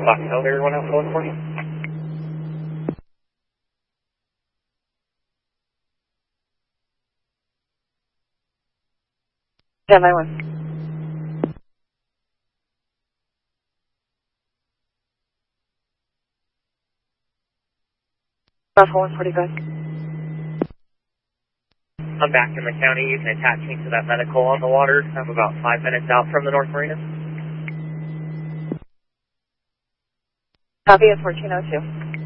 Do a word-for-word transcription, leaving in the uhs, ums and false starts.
Fox elevator one out one for you. ten nine one. Bravo one forty-five. I'm back in the county. You can attach me to that medical on the water. I'm about five minutes out from the North Marina. Copy at fourteen oh two.